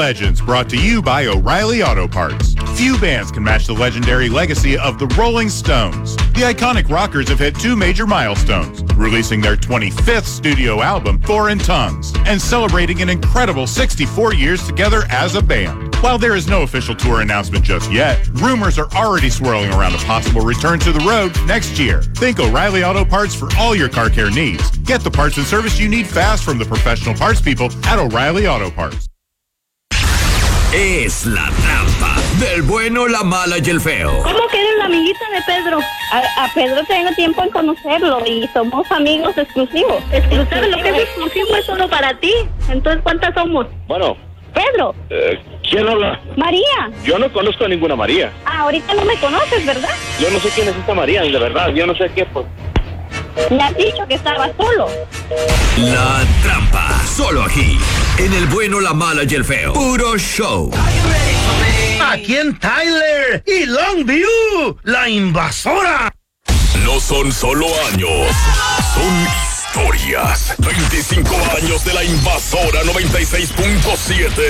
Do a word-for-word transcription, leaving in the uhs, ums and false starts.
Legends, brought to you by O'Reilly Auto Parts. Few bands can match the legendary legacy of the Rolling Stones. The iconic rockers have hit two major milestones, releasing their twenty-fifth studio album, Foreign Tongues, and celebrating an incredible sixty-four years together as a band. While there is no official tour announcement just yet, rumors are already swirling around a possible return to the road next year. Think O'Reilly Auto Parts for all your car care needs. Get the parts and service you need fast from the professional parts people at O'Reilly Auto Parts. Es la trampa del bueno, la mala y el feo. ¿Cómo que eres la amiguita de Pedro? A, a Pedro tengo tiempo en conocerlo y somos amigos exclusivos. Exclusivos, lo que es exclusivo es solo para ti. Entonces, ¿cuántas somos? Bueno. Pedro. Eh, ¿Quién habla? María. Yo no conozco a ninguna María. Ah, ahorita no me conoces, ¿verdad? Yo no sé quién es esta María, de verdad. Yo no sé qué, pues. Me has dicho que estaba solo. La trampa, solo aquí, en el bueno, la mala y el feo. Puro show. Aquí en Tyler y Longview, la invasora. No son solo años, son historias. veinticinco años de la invasora noventa y seis punto siete.